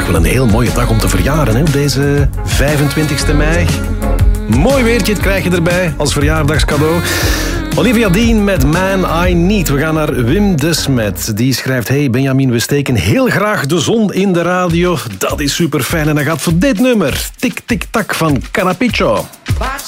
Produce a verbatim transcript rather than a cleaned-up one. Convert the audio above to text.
vandaag wel een heel mooie dag om te verjaren, hè, op deze vijfentwintigste mei. Mooi weertje, het krijg je erbij als verjaardagscadeau. Olivia Dean met Man I Need. We gaan naar Wim de Smet. Die schrijft: hey Benjamin, we steken heel graag de zon in de radio. Dat is super fijn en dat gaat voor dit nummer. Tik tik tak van Carapicho.